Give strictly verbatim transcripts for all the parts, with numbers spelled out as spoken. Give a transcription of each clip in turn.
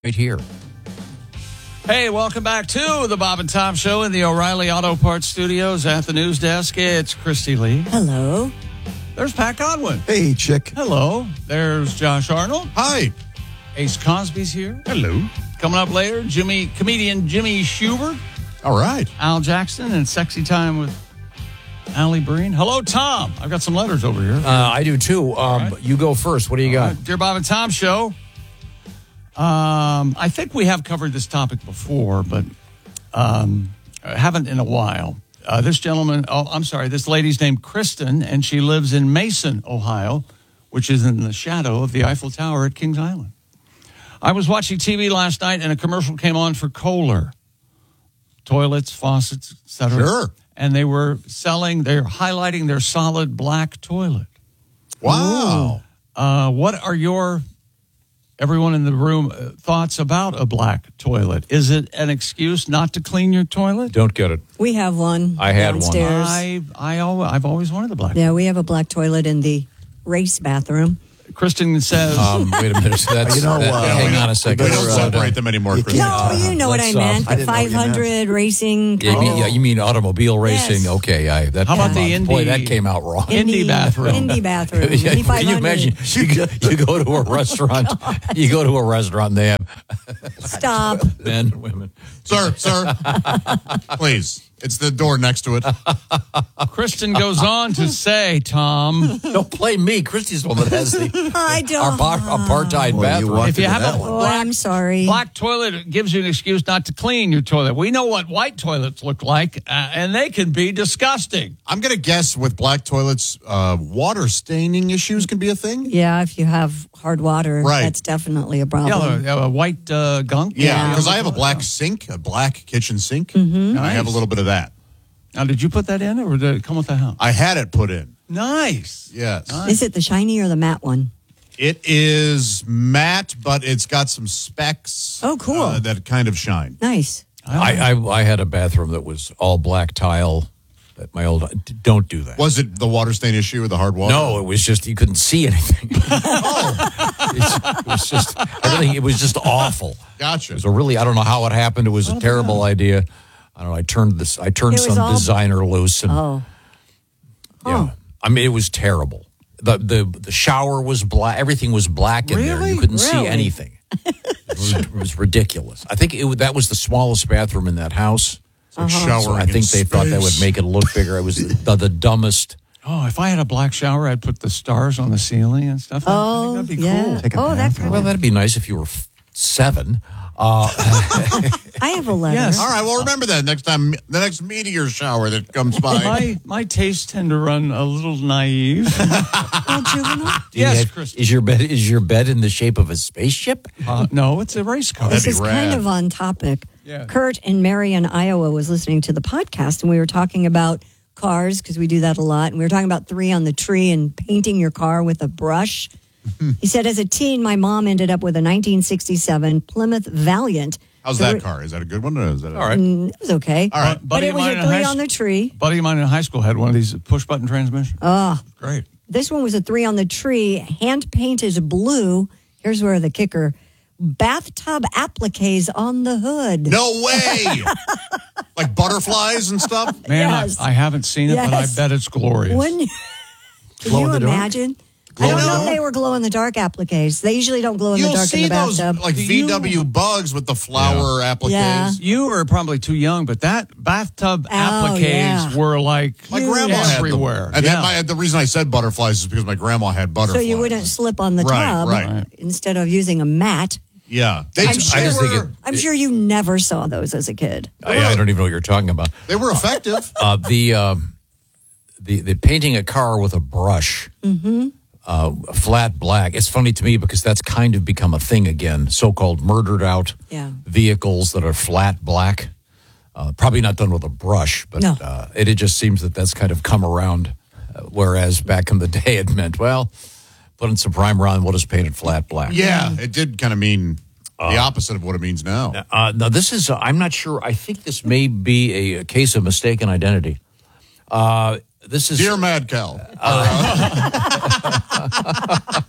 right here. Hey, welcome back to the Bob and Tom Show in the O'Reilly Auto Parts Studios at the news desk. It's Christy Lee. Hello. There's Pat Godwin. Hey, chick. Hello. There's Josh Arnold. Hi. Ace Cosby's here. Hello. Coming up later, Jimmy comedian Jimmy Schubert. All right. Al Jackson and Sexy Time with Allie Breen. Hello, Tom. I've got some letters over here. Uh, I do too. Um, right. You go first. What do you got? Uh, Dear Bob and Tom Show. Um, I think we have covered this topic before, but um, I haven't in a while. Uh, this gentleman, oh, I'm sorry, this lady's named Kristen, and she lives in Mason, Ohio, which is in the shadow of the Eiffel Tower at Kings Island. I was watching T V last night, and a commercial came on for Kohler. Toilets, faucets, et cetera. Sure. And they were selling, they're highlighting their solid black toilet. Wow. Uh, what are your, everyone in the room, uh, thoughts about a black toilet? Is it an excuse not to clean your toilet? Don't get it. We have one I had one. downstairs. I, I, al- I've always wanted a black Yeah, we have a black toilet in the race bathroom. Kristen says, Um, wait a minute. That's, You know, that, uh, hang we on a We second. don't Uh, separate them anymore, you Chris. can't- No, you know what I let's, uh, meant. I The didn't know what you five hundred racing. Yeah, you mean, yeah, you mean automobile racing? Yes. Okay, I. That How about came the out- Boy, Indy- that came out wrong. Indy bathroom. Indy bathroom. Indy Can five hundred. you imagine? You go, you go to a restaurant. You go to a restaurant. And they have Stop. men, women. Sir, sir. Please. It's the door next to it. Kristen goes on to say, Tom, Don't blame me. Christy's the one that has the I don't. our apartheid Well, you bathroom. walked if you into have that a one. Oh, black, I'm sorry. black toilet, it gives you an excuse not to clean your toilet. We know what white toilets look like, uh, and they can be disgusting. I'm going to guess with black toilets, uh, water staining issues can be a thing. Yeah, if you have hard water, Right. that's definitely a problem. Yeah, a, a white uh, gunk. Yeah, because Yeah. I have a black sink, a black kitchen sink. Mm-hmm. And I have a Nice. little bit of that. Now, did you put that in, or did it come with the house? I had it put in. Nice. Yes. Is it the shiny or the matte one? It is matte, but it's got some specks. Oh, cool. uh, that kind of shine. Nice. I, I I had a bathroom that was all black tile. At my old, don't do that. Was it the water stain issue or the hard water? No, it was just you couldn't see anything. It's- it was just everything. It was just awful. Gotcha. It was a really. I don't know how it happened. It was a terrible idea. I don't know. I turned this. I turned It was some all- designer loose, and Oh. yeah. I mean, it was terrible. the the The shower was black. Everything was black in there. Really? You couldn't see Really? anything. It was, it was ridiculous. I think it, was- that was the smallest bathroom in that house. Like Uh-huh. showering So I in think they thought that would space. make it look bigger. It was the, the dumbest. Oh, if I had a black shower, I'd put the stars on the ceiling and stuff. I Oh, think that'd be yeah. cool. Take a Oh, bath that's in it. Well, that'd be nice if you were f- seven. Uh, I have a letter. Yes. All right, well, remember that next time, the next meteor shower that comes by. My my tastes tend to run a little naive. Oh, juvenile? do you Yes, have- Kristen. is your bed is your bed in the shape of a spaceship? Uh, no, it's a race car. This be is rad. kind of on topic. Yeah. Kurt in Marion, Iowa was listening to the podcast, and we were talking about cars because we do that a lot. And we were talking about three on the tree and painting your car with a brush. He said, as a teen, my mom ended up with a nineteen sixty-seven Plymouth Valiant. How's So that we- car? Is that a good one? Or is that a- All right. It was okay. All right. But Buddy it of was mine a in three high on the s- tree. buddy of mine in high school had one of these push button transmissions. Oh, Great. this one was a three on the tree. Hand paint is blue. Here's where the kicker. Bathtub appliques on the hood. No way! Like butterflies and stuff? Man, Yes. I, I haven't seen it, but I Yes. bet it's glorious. When, can Glow you in the dark? imagine? Glow I in don't the know if dark? they were glow in the dark appliques. They usually don't glow in the You'll dark see in the those bathtub. like Do V you- W bugs with the flower appliques. Yeah. You were probably too young, but that bathtub Oh, appliques yeah. were like My grandma had them. everywhere. And yeah. that, my, the reason I said butterflies is because my grandma had so butterflies. you wouldn't slip on the Right, tub right. instead of using a mat. Yeah. They, I'm they sure- I just think were, it- I'm sure you never saw those as a kid. I, I don't even know what you're talking about. they were effective. Uh, the, um, the the painting a car with a brush, Mm-hmm. uh, flat black. It's funny to me because that's kind of become a thing again. So-called murdered out Yeah. vehicles that are flat black. Uh, probably not done with a brush, but No. uh, it, it just seems that that's kind of come around. Uh, whereas back in the day, it meant, well, putting some primer on, we'll just paint it flat black. Yeah, it did kind of mean the opposite of what it means now. Uh, now, this is, uh, I'm not sure. I think this may be a, a case of mistaken identity. Uh, this is. Dear Mad Cow.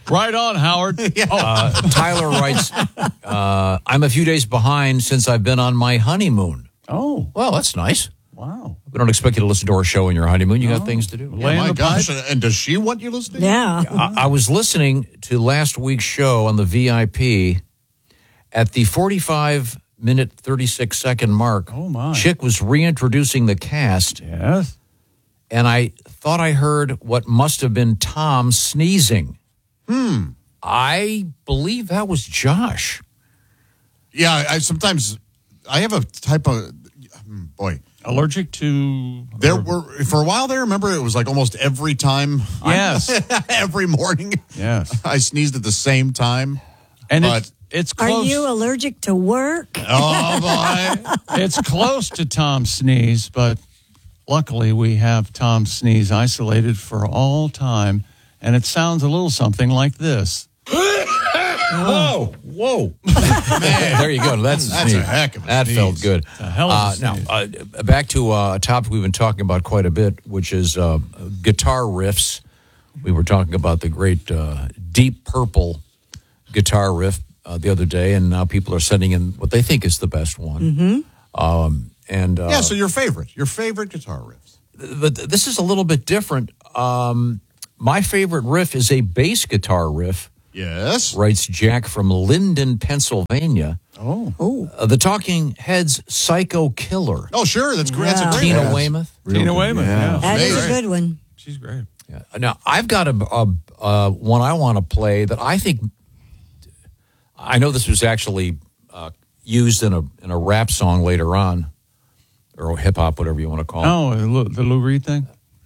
Right on, Howard. Yeah. Uh, Tyler writes, uh, I'm a few days behind since I've been on my honeymoon. Oh, Well, that's nice. wow. We don't expect you to listen to our show on your honeymoon. You got things to do. Lay in my the gosh. pipe. And does she want you listening? Yeah. I, I was listening to last week's show on the V I P. At the forty-five minute, thirty-six second mark, Oh, my. Chick was reintroducing the cast, Yes. and I thought I heard what must have been Tom sneezing. Hmm. I believe that was Josh. Yeah, I sometimes I have a type of boy. Allergic to. There were for a while there. Remember, it was like almost every time. Yes. every morning. Yes. I sneezed at the same time. And But- it's, it's Are close. you allergic to work? Oh boy! It's close to Tom Sneeze, but luckily we have Tom Sneeze isolated for all time, and it sounds a little something like this. Whoa, whoa. Man, there you go. That's a That's a sneeze. heck of a That sneeze. felt good. a hell of a uh, sneeze. Now, uh, back to uh, a topic we've been talking about quite a bit, which is uh, guitar riffs. We were talking about the great uh, Deep Purple guitar riff uh, the other day, and now people are sending in what they think is the best one. Mm-hmm. Um, and uh, Yeah, so your favorite, your favorite guitar riffs. but this is a little bit different. Um, my favorite riff is a bass guitar riff, Yes. writes Jack from Linden, Pennsylvania. Oh. Oh, Uh, the Talking Heads Psycho Killer. Oh, sure. That's great. That's a great Tina one. Weymouth. Tina Weymouth, yeah. that is a Amazing. good one. She's great. Yeah. Now, I've got a, a, a one I want to play that I think, I know this was actually uh, used in a in a rap song later on, or hip hop, whatever you want to call it. Oh, the Lou, the Lou Reed thing?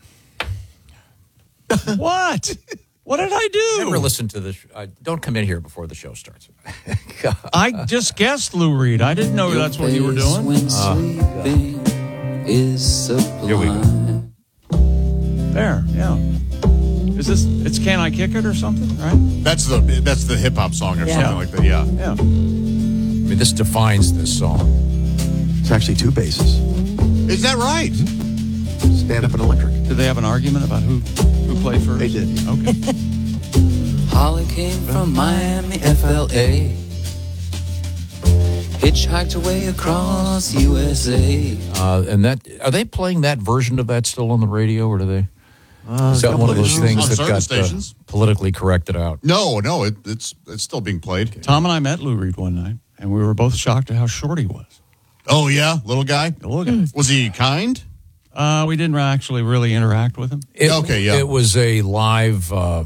What? What did I do? Never listen to this. Uh, don't come in here before the show starts. I just guessed Lou Reed. I didn't know that's what you were doing. When sleeping is Here we go. sublime. There, yeah. Is this, it's Can I Kick It or something, right? That's the that's the hip hop song or Yeah. something like that. Yeah. Yeah. I mean, this defines this song. It's actually two basses. Is that right? Stand up and electric. Did they have an argument about who, who played first? They did. Okay. Holly came from Miami, F L A. Hitchhiked away across U S A. Uh, and that are they playing that version of that still on the radio, or do they? Is that one of those things On that certain got uh, stations. politically corrected out? No, no. It, it's it's still being played. Tom and I met Lou Reed one night, and we were both shocked at how short he was. Oh yeah, little guy. The little guy. Was he kind? Uh, we didn't actually really interact with him. It, Okay, yeah. It was a live, uh,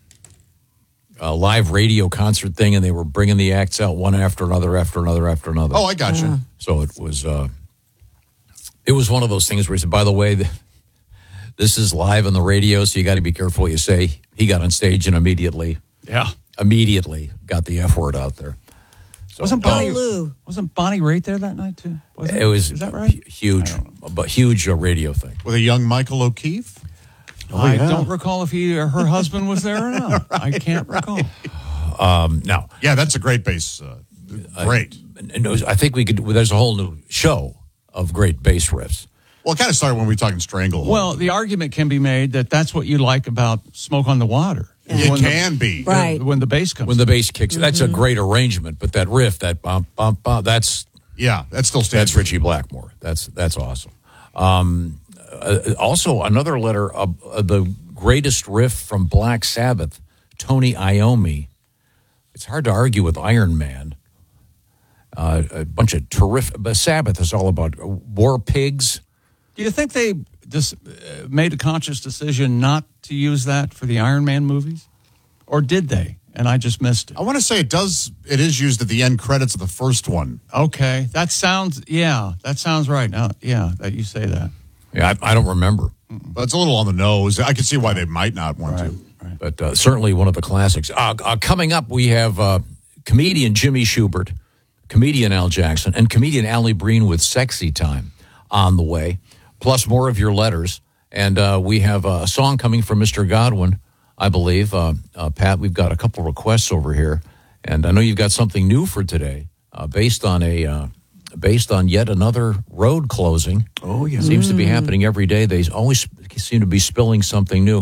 a live radio concert thing, and they were bringing the acts out one after another, after another, after another. Oh, I got you. So it was, uh, it was one of those things where he said, "By the way, th- this is live on the radio, so you got to be careful what you say." He got on stage and immediately, Yeah. immediately got the F word out there. So, Wasn't Go Bonnie, Lou. wasn't Bonnie Raitt there that night, too? Was it was Is that right? hu- huge, I don't but huge uh, radio thing. With a young Michael O'Keefe. I yeah. don't recall if he or her husband was there or not. I can't recall. Um, now, Yeah, that's a great bass. Uh, great. and- and it was- I think we could. There's a whole new show of great bass riffs. Well, it kind of started when we were talking Stranglehold. Well, the argument can be made that that's what you like about Smoke on the Water. it When the- can be. Right. When the bass comes. When the bass kicks, that's a great arrangement. But that riff, that bump, bump, bump, that's Yeah, that still stands. that's Richie Blackmore. That's that's awesome. Um, uh, also, another letter of uh, the greatest riff from Black Sabbath, Tony Iommi. It's hard to argue with Iron Man. Uh, a bunch of terrific. But Sabbath is all about war pigs. Do you think they just uh, made a conscious decision not to use that for the Iron Man movies? Or did they? And I just missed it. I want to say it does. It is used at the end credits of the first one. Okay. That sounds, yeah, that sounds right. Now, yeah, that you say that. Yeah, I, I don't remember, But it's a little on the nose. I can see why they might not want to. but uh, certainly one of the classics. Uh, uh, coming up, we have uh, comedian Jimmy Schubert, comedian Al Jackson, and comedian Allie Breen with Sexy Time on the way, plus more of your letters. And uh, we have a song coming from Mister Godwin, I believe. Uh, uh, Pat, we've got a couple requests over here, and I know you've got something new for today, uh, based on a uh, based on yet another road closing. Oh, yeah. Seems to be happening every day. They always seem to be spilling something new.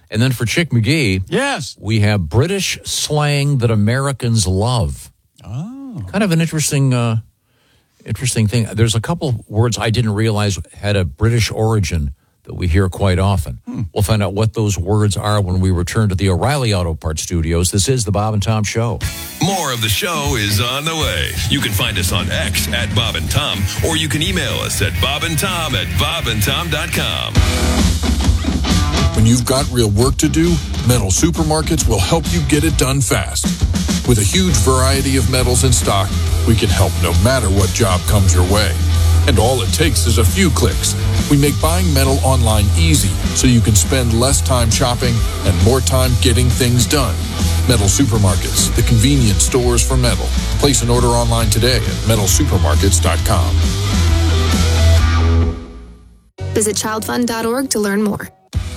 And then for Chick McGee, Yes. we have British slang that Americans love. Oh. Kind of an interesting, uh, interesting thing. There's a couple words I didn't realize had a British origin that we hear quite often. Hmm. We'll find out what those words are when we return to the O'Reilly Auto Parts Studios. This is the Bob and Tom Show. More of the show is on the way. You can find us on X at Bob and Tom, or you can email us at bobandtom at bobandtom dot com. When you've got real work to do, Metal Supermarkets will help you get it done fast. With a huge variety of metals in stock, we can help no matter what job comes your way. And all it takes is a few clicks. We make buying metal online easy so you can spend less time shopping and more time getting things done. Metal Supermarkets, the convenient stores for metal. Place an order online today at metal supermarkets dot com. Visit child fund dot org to learn more.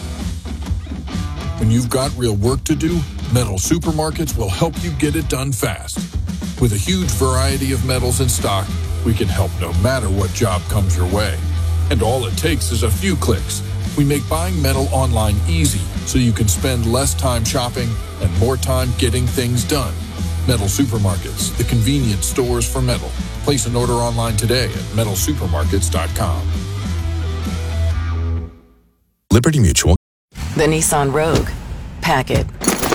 When you've got real work to do, Metal Supermarkets will help you get it done fast. With a huge variety of metals in stock, we can help no matter what job comes your way. And all it takes is a few clicks. We make buying metal online easy so you can spend less time shopping and more time getting things done. Metal Supermarkets, the convenient stores for metal. Place an order online today at metal supermarkets dot com. Liberty Mutual. The Nissan Rogue. Pack it.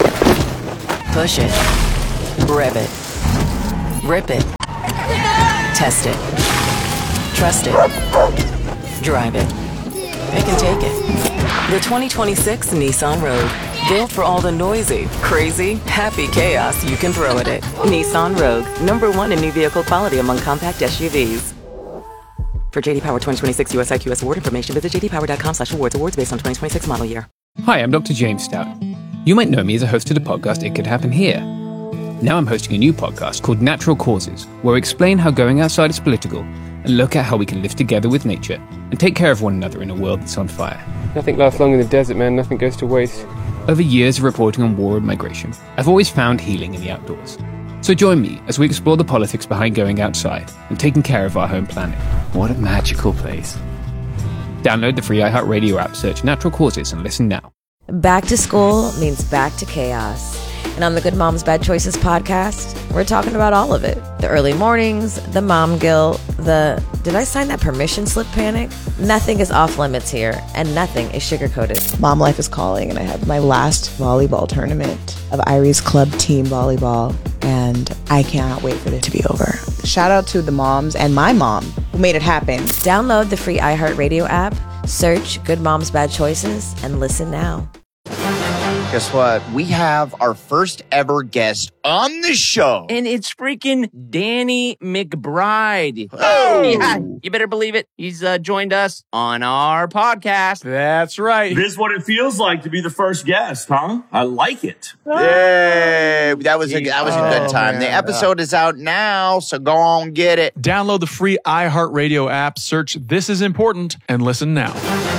Push it. Rev it. Rip it. Test it. Trust it. Drive it. They can take it. The twenty twenty-six Nissan Rogue. Built for all the noisy, crazy, happy chaos you can throw at it. Nissan Rogue. Number one in new vehicle quality among compact S U Vs. For J D Power twenty twenty-six U S I Q S award information, visit j d power dot com slash awards. Awards based on twenty twenty-six model year. Hi, I'm Doctor James Stout. You might know me as a host of the podcast It Could Happen Here. Now I'm hosting a new podcast called Natural Causes, where we explain how going outside is political and look at how we can live together with nature and take care of one another in a world that's on fire. Nothing lasts long in the desert, man. Nothing goes to waste. Over years of reporting on war and migration, I've always found healing in the outdoors. So join me as we explore the politics behind going outside and taking care of our home planet. What a magical place. Download the free iHeartRadio app, search Natural Causes, and listen now. Back to school means back to chaos. And on the Good Moms Bad Choices podcast, we're talking about all of it. The early mornings, the mom guilt, the did I sign that permission slip panic? Nothing is off limits here, and nothing is sugar-coated. Mom life is calling, and I have my last volleyball tournament of Irie's club team volleyball, and I cannot wait for it to be over. Shout out to the moms and my mom who made it happen. Download the free iHeartRadio app, search Good Moms Bad Choices, and listen now. Guess what? We have our first ever guest on the show. And it's freaking Danny McBride. Oh! Yeah, you better believe it. He's uh, joined us on our podcast. That's right. This is what it feels like to be the first guest, huh? I like it. Yay! That was a, that was a good Oh, time. man. The episode is out now, so go on get it. Download the free iHeartRadio app, search This Is Important, and listen now.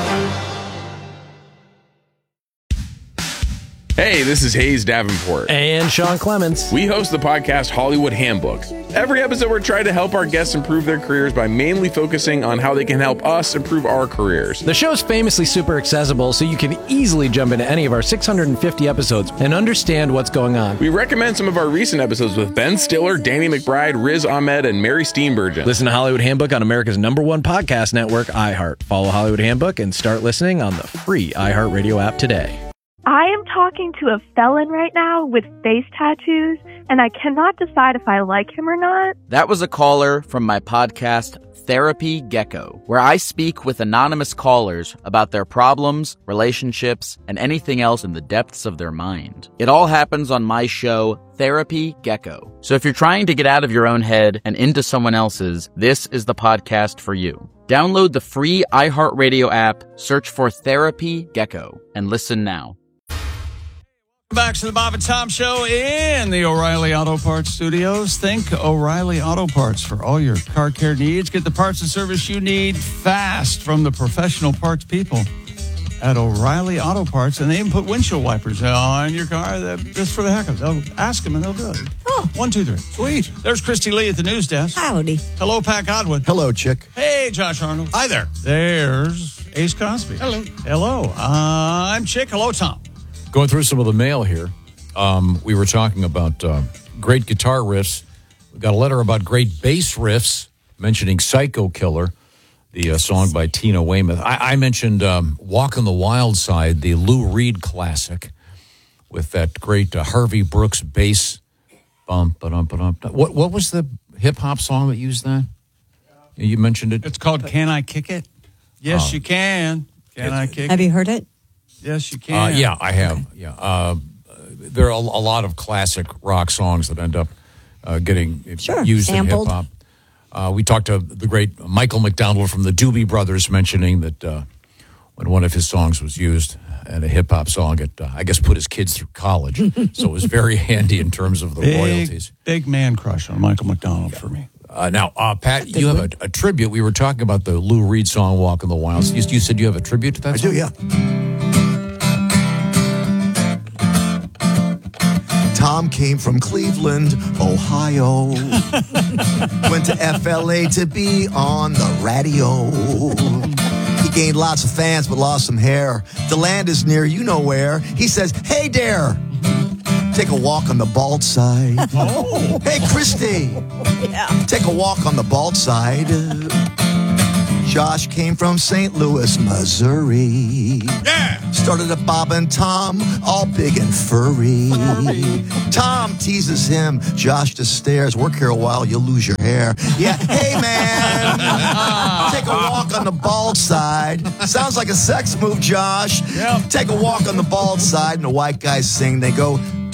Hey, this is Hayes Davenport. And Sean Clements. We host the podcast Hollywood Handbook. Every episode, we're trying to help our guests improve their careers by mainly focusing on how they can help us improve our careers. The show's famously super accessible, so you can easily jump into any of our six hundred fifty episodes and understand what's going on. We recommend some of our recent episodes with Ben Stiller, Danny McBride, Riz Ahmed, and Mary Steenburgen. Listen to Hollywood Handbook on America's number one podcast network, iHeart. Follow Hollywood Handbook and start listening on the free iHeartRadio app today. I am talking to a felon right now with face tattoos, and I cannot decide if I like him or not. That was a caller from my podcast, Therapy Gecko, where I speak with anonymous callers about their problems, relationships, and anything else in the depths of their mind. It all happens on my show, Therapy Gecko. So if you're trying to get out of your own head and into someone else's, this is the podcast for you. Download the free iHeartRadio app, search for Therapy Gecko, and listen now. Back to the Bob and Tom Show in the O'Reilly Auto Parts Studios. Think O'Reilly Auto Parts for all your car care needs. Get the parts and service you need fast from the professional parts people at O'Reilly Auto Parts. And they even put windshield wipers on your car that, just for the heck of it. They'll ask them and they'll do it. Oh, one, two, three. Sweet. There's Christy Lee at the news desk. Howdy. Hello, Pat Godwin. Hello, Chick. Hey, Josh Arnold. Hi there. There's Ace Cosby. Hello. Hello. Uh, I'm Chick. Hello, Tom. Going through some of the mail here, um, we were talking about uh, great guitar riffs. We got a letter about great bass riffs, mentioning Psycho Killer, the uh, song by Tina Weymouth. I, I mentioned um, Walk on the Wild Side, the Lou Reed classic, with that great uh, Harvey Brooks bass. Bum, ba-dum, ba-dum. What, what was the hip-hop song that used that? You mentioned it. It's called Can I Kick It? Yes, Oh. you can. Can I kick Have it? you heard it? Yes, you Uh, can. yeah, I have. Yeah, uh, there are a, a lot of classic rock songs that end up uh, getting Sure, used sampled. in hip hop. Uh, we talked to the great Michael McDonald from the Doobie Brothers, mentioning that uh, when one of his songs was used and a hip hop song, it uh, I guess put his kids through college, so it was very handy in terms of the big, royalties. Big man crush on Michael McDonald for me. Uh, now, uh, Pat, you have a, a tribute. We were talking about the Lou Reed song "Walk in the Wild." You, you said you have a tribute to that. I song? do, yeah. Tom came from Cleveland, Ohio. Went to F L A to be on the radio. He gained lots of fans but lost some hair. The land is near you know where. He says, hey, dare. Take a walk on the bald side. Oh. Hey, Christy. Yeah. Take a walk on the bald side. Josh came from Saint Louis, Missouri. Yeah. Started at Bob and Tom, all big and furry. Tom teases him. Josh just stares. Work here a while, you'll lose your hair. Yeah, hey, man. Take a walk on the bald side. Sounds like a sex move, Josh. Yep. Take a walk on the bald side, and the white guys sing. They go,